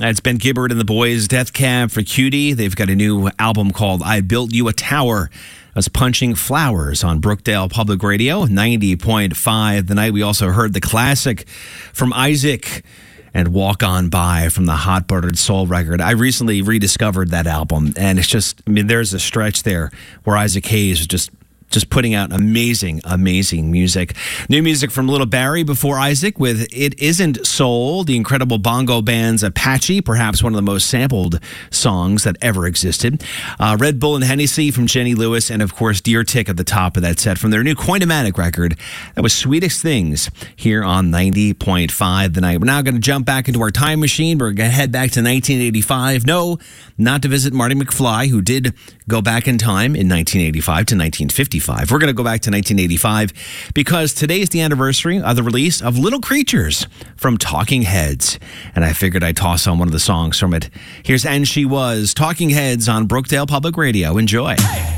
It's Ben Gibbard and the Boys, Death Cab for Cutie. They've got a new album called I Built You a Tower. I was punching flowers on Brookdale Public Radio, 90.5 The Night. We also heard the classic from Isaac and Walk On By from the Hot Buttered Soul record. I recently rediscovered that album, and it's just, there's a stretch there where Isaac Hayes was just putting out amazing music. New music from Little Barry before Isaac with It Isn't Soul, the incredible bongo band's Apache, perhaps one of the most sampled songs that ever existed. Red Bull and Hennessy from Jenny Lewis, and of course Deer Tick at the top of that set from their new Coinomatic record. That was Sweetest Things here on 90.5 The Night. We're now going to jump back into our time machine. We're going to head back to 1985. No, not to visit Marty McFly, who did go back in time in 1985 to 1955. We're going to go back to 1985 because today is the anniversary of the release of Little Creatures from Talking Heads. And I figured I'd toss on one of the songs from it. Here's And She Was, Talking Heads on Brookdale Public Radio. Enjoy.